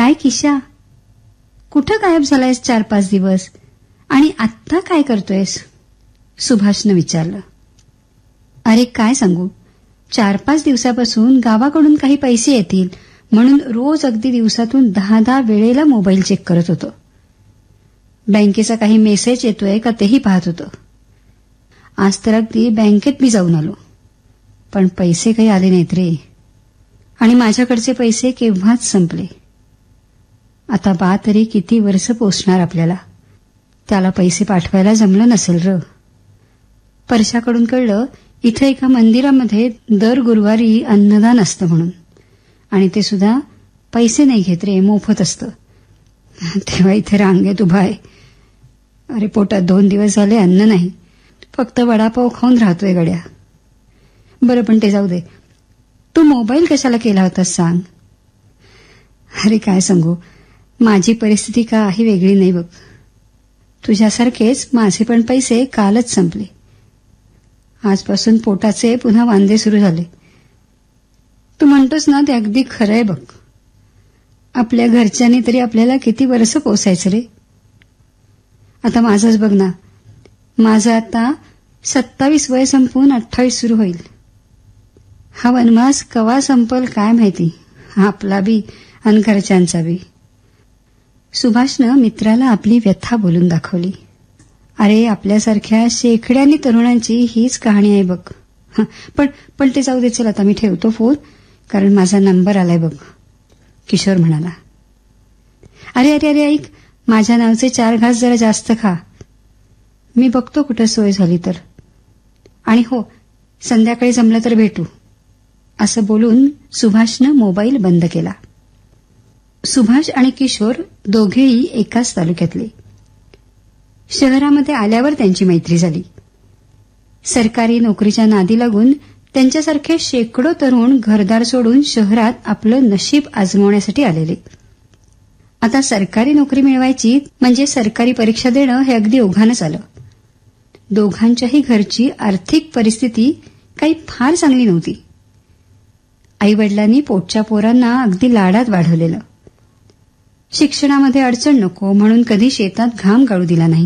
काय किशा, कुठं गायब झालायस 4-5 दिवस आणि आत्ता काय करतोयस? सुभाषनं विचारलं. अरे काय सांगू, 4-5 दिवसापासून गावाकडून काही पैसे येतील म्हणून रोज अगदी दिवसातून 10-10 वेळेला मोबाईल चेक करत होतो. बँकेचा काही मेसेज येतोय का तेही पाहत होतो. आज तर अगदी बँकेत मी जाऊन आलो, पण पैसे काही आले नाहीत रे. आणि माझ्याकडचे पैसे केव्हाच संपले. आता बा तरी किती वर्ष पोचणार आपल्याला. त्याला पैसे पाठवायला जमलं नसेल र. परशाकडून कळलं इथे एका मंदिरामध्ये दर गुरुवारी अन्नदान असतं म्हणून, आणि ते सुद्धा पैसे नाही घेत रे, मोफत असतं. तेव्हा इथे रांगेत उभा आहे. अरे पोटात 2 दिवस झाले अन्न नाही, फक्त वडापाव खाऊन राहतोय गड्या. बरं पण ते जाऊ दे, तू मोबाईल कशाला केला होतास सांग? अरे काय सांगू, माझी परिस्थिती काही वेगळी नाही बघ. तुझ्यासारखेच माझे पण पैसे कालच संपले. आजपासून पोटाचे पुन्हा वांदे सुरू झाले. तू म्हणतोस ना ते अगदी खरं आहे बघ. आपल्या घरच्यांनी तरी आपल्याला किती वर्ष पोसायचं रे. आता माझंच बघ ना, माझं आता 27 वय संपून 28 सुरू होईल. हा वनवास कवा संपल काय माहिती, आपला बी आणि घरच्यांचा बी. सुभाषनं मित्राला आपली व्यथा बोलून दाखवली. अरे आपल्यासारख्या शेकड्यांनी तरुणांची हीच कहाणी आहे बघ. पण ते जाऊ दे, चल आता मी ठेवतो फोन, कारण माझा नंबर आलाय बघ, किशोर म्हणाला. अरे अरे अरे ऐक, माझ्या नावचे 4 घास जरा जास्त खा. मी बघतो कुठं सोय झाली तर. आणि हो, संध्याकाळी जमलं तर भेटू. असं बोलून सुभाषनं मोबाईल बंद केला. सुभाष आणि किशोर दोघेही एकाच तालुक्यातले. शहरामध्ये आल्यावर त्यांची मैत्री झाली. सरकारी नोकरीच्या नादी लागून त्यांच्यासारखे शेकडो तरुण घरदार सोडून शहरात आपलं नशीब आजमावण्यासाठी आलेले. आता सरकारी नोकरी मिळवायची म्हणजे सरकारी परीक्षा देणं हे अगदी ओघानच आलं. दोघांच्याही घरची आर्थिक परिस्थिती काही फार चांगली नव्हती. आईवडिलांनी पोटच्या पोरांना अगदी लाडात वाढवलेलं. शिक्षणामध्ये अडचण नको म्हणून कधी शेतात घाम गाळू दिला नाही.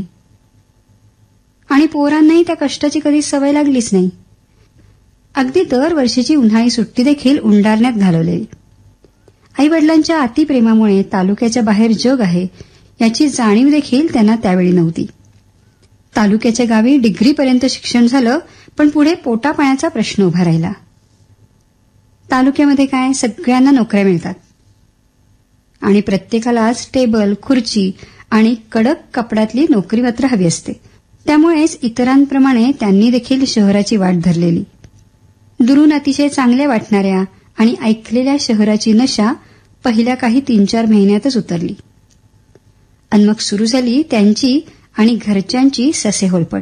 आणि पोरांनाही त्या कष्टाची कधी सवय लागलीच नाही. अगदी दरवर्षीची उन्हाळी सुट्टी देखील उंडारण्यात घालवलेली. आईवडिलांच्या अतिप्रेमामुळे तालुक्याच्या बाहेर जग आहे याची जाणीव देखील त्यांना त्यावेळी नव्हती. तालुक्याच्या गावी डिग्रीपर्यंत शिक्षण झालं, पण पुढे पोटापाण्याचा प्रश्न उभा राहिला. तालुक्यामध्ये काय सगळ्यांना नोकऱ्या मिळतात आणि प्रत्येकालाच टेबल, खुर्ची आणि कडक कपड्यातली नोकरी मात्र हवी असते. त्यामुळेच इतरांप्रमाणे त्यांनी देखील शहराची वाट धरलेली. दुरून अतिशय चांगल्या वाटणाऱ्या आणि ऐकलेल्या शहराची नशा पहिल्या काही 3-4 महिन्यातच उतरली. आणि मग सुरू झाली त्यांची आणि घरच्यांची ससेहोलपट.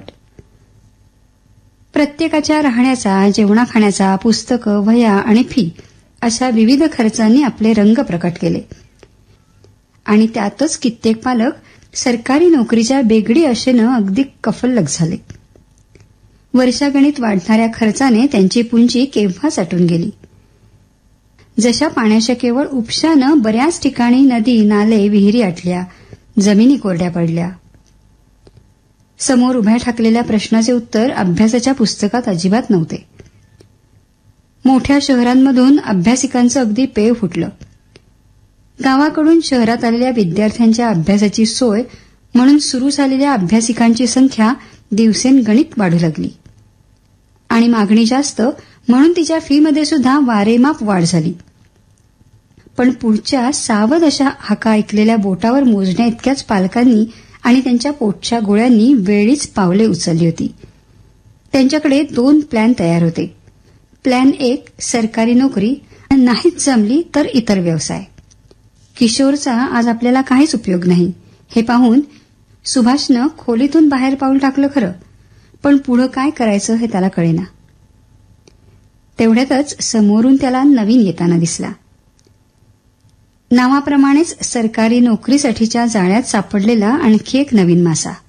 प्रत्येकाच्या राहण्याचा, जेवणा खाण्याचा, पुस्तकं, वह्या आणि फी अशा विविध खर्चांनी आपले रंग प्रकट केले. आणि त्यातच कित्येक पालक सरकारी नोकरीच्या बेगडी आशेनं अगदी कफल्लक झाले. वर्षागणित वाढणाऱ्या खर्चाने त्यांची पुंजी केव्हाच आटून गेली. जशा पाण्याच्या केवळ उपशानं बऱ्याच ठिकाणी नदी, नाले, विहिरी आटल्या, जमिनी कोरड्या पडल्या. समोर उभ्या ठाकलेल्या प्रश्नाचे उत्तर अभ्यासाच्या पुस्तकात अजिबात नव्हते. मोठ्या शहरांमधून अभ्यासिकांचं अगदी पेव फुटलं. गावाकडून शहरात आलेल्या विद्यार्थ्यांच्या अभ्यासाची सोय म्हणून सुरू झालेल्या अभ्यासिकांची संख्या दिवसेंगणित वाढू लागली. आणि मागणी जास्त म्हणून तिच्या फीमध्ये सुद्धा वारेमाप वाढ झाली. पण पुढच्या सावध अशा हाका ऐकलेल्या बोटावर मोजण्या इतक्याच पालकांनी आणि त्यांच्या पोटच्या गोळ्यांनी वेळीच पावले उचलली होती. त्यांच्याकडे 2 प्लॅन तयार होते. प्लॅन 1 सरकारी नोकरी, नाहीच जमली तर इतर व्यवसाय. किशोरचा आज आपल्याला काहीच उपयोग नाही हे पाहून सुभाषनं खोलीतून बाहेर पाऊल टाकलं खरं, पण पुढं काय करायचं हे त्याला कळेना. तेवढ्यातच समोरून त्याला नवीन येताना दिसला. नावाप्रमाणेच सरकारी नोकरीसाठीच्या जाळ्यात सापडलेला आणखी एक नवीन मासा.